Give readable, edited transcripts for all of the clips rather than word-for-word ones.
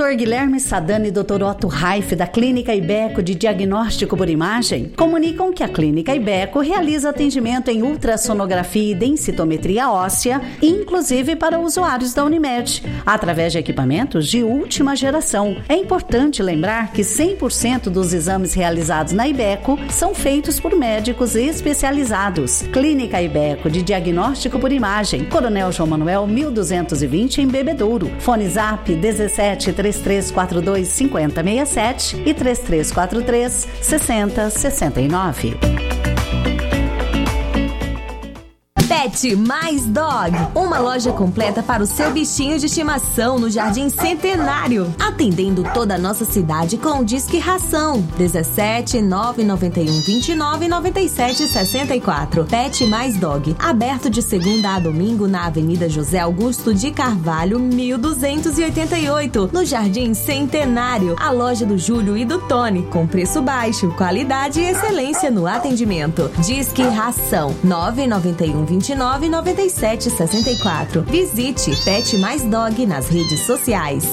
Dr. Guilherme Sadani e Dr. Otto Raif, da Clínica Ibeco de Diagnóstico por Imagem, comunicam que a Clínica Ibeco realiza atendimento em ultrassonografia e densitometria óssea, inclusive para usuários da Unimed, através de equipamentos de última geração. É importante lembrar que 100% dos exames realizados na Ibeco são feitos por médicos especializados. Clínica Ibeco de Diagnóstico por Imagem, Coronel João Manuel 1220 em Bebedouro. Fone Zap 17 3342 5067 e 3343 6069. Pet Mais Dog, uma loja completa para o seu bichinho de estimação no Jardim Centenário, atendendo toda a nossa cidade com o Disque Ração 17 991 29 97 64. Pet Mais Dog, aberto de segunda a domingo na Avenida José Augusto de Carvalho 1288, no Jardim Centenário, a loja do Júlio e do Tony, com preço baixo, qualidade e excelência no atendimento. Disque Ração 991 29 97 64. Visite Pet Mais Dog nas redes sociais.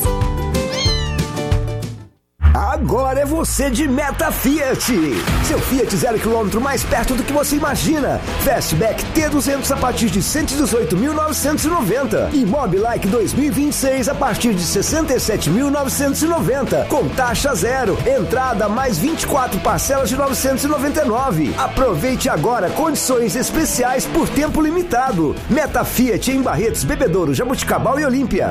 Agora é você de Meta Fiat. Seu Fiat 0 km mais perto do que você imagina. Fastback T200 a partir de 118.990. E Mobilike 2026 a partir de 67.990. Com taxa zero. Entrada mais 24 parcelas de 999. Aproveite agora condições especiais por tempo limitado. Meta Fiat em Barretos, Bebedouro, Jabuticabal e Olímpia.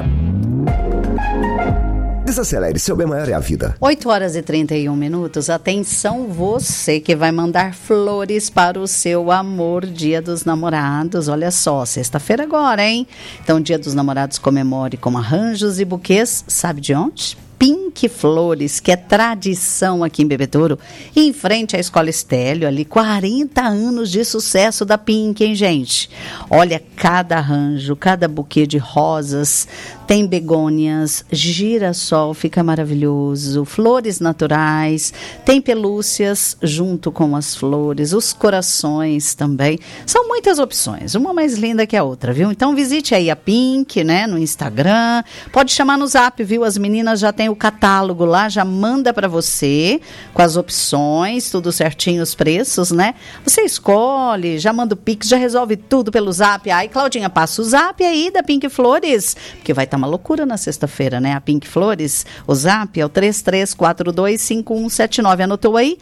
Desacelere, seu bem maior é a vida. 8h31. Atenção, você que vai mandar flores para o seu amor, Dia dos Namorados. Olha só, sexta-feira agora, hein? Então, Dia dos Namorados comemore com arranjos e buquês, sabe de onde? Pink Flores, que é tradição aqui em Bebedouro, em frente à Escola Estélio, ali 40 anos de sucesso da Pink, hein, gente? Olha, cada arranjo, cada buquê de rosas, tem begônias, girassol, fica maravilhoso, flores naturais, tem pelúcias junto com as flores, os corações também, são muitas opções, uma mais linda que a outra, viu? Então visite aí a Pink, né, no Instagram, pode chamar no Zap, viu? As meninas já têm o catálogo lá, já manda para você com as opções, tudo certinho, os preços, né? Você escolhe, já manda o Pix, já resolve tudo pelo Zap. Aí, Claudinha, passa o Zap aí da Pink Flores, porque vai estar uma loucura na sexta-feira, né? A Pink Flores, o Zap é o 33425179. Anotou aí?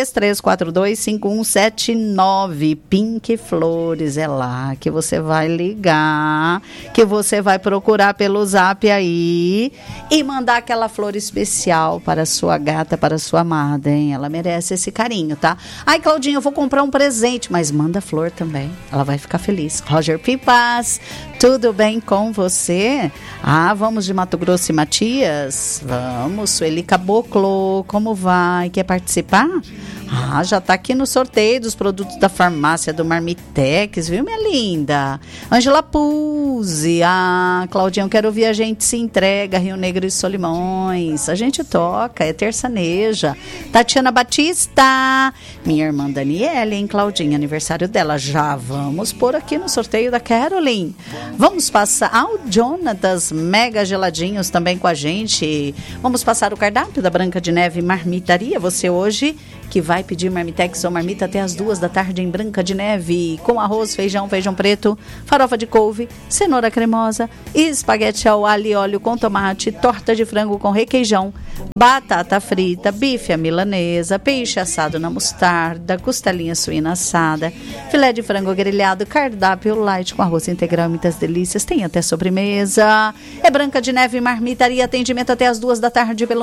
33425179. Pink Flores, é lá que você vai ligar, que você vai procurar pelo Zap aí e mandar aquela flor especial para a sua gata, para a sua amada, hein? Ela merece esse carinho, tá? Ai, Claudinha, eu vou comprar um presente, mas manda flor também. Ela vai ficar feliz. Roger Pipas, tudo bem com você? Ah, vamos de Mato Grosso e Matias? Vamos, Sueli Caboclo, como vai? Quer participar? Ah, já tá aqui no sorteio dos produtos da farmácia do Marmitex, viu, minha linda? Ângela Puzzi, Claudinha, eu quero ouvir a gente se entrega, Rio Negro e Solimões. A gente toca, é terçaneja. Tatiana Batista, minha irmã Daniela, hein, Claudinha, aniversário dela. Já vamos pôr aqui no sorteio da Caroline. Vamos passar ao Jonatas, mega geladinhos também com a gente. Vamos passar o cardápio da Branca de Neve Marmitaria. Você hoje que vai pedir Marmitex ou marmita até as 2h em Branca de Neve, com arroz, feijão preto, farofa de couve, cenoura cremosa, espaguete ao alho e óleo com tomate, torta de frango com requeijão, batata frita, bife à milanesa, peixe assado na mostarda, costelinha suína assada, filé de frango grelhado, cardápio light com arroz integral e muitas delícias, tem até sobremesa. É Branca de Neve Marmitaria, atendimento até as 2h pelo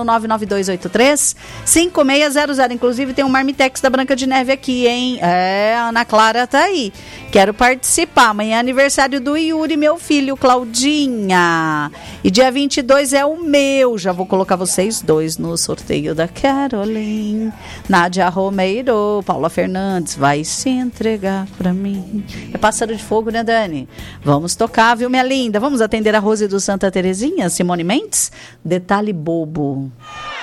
99283-5600, inclusive tem um Marmitex da Branca de Neve aqui, hein? A Ana Clara tá aí. Quero participar. Amanhã é aniversário do Yuri, meu filho, Claudinha. E dia 22 é o meu. Já vou colocar vocês dois no sorteio da Caroline. Nádia Romeiro, Paula Fernandes, vai se entregar pra mim. É Pássaro de Fogo, né, Dani? Vamos tocar, viu, minha linda? Vamos atender a Rose do Santa Terezinha, Simone Mendes? Detalhe bobo.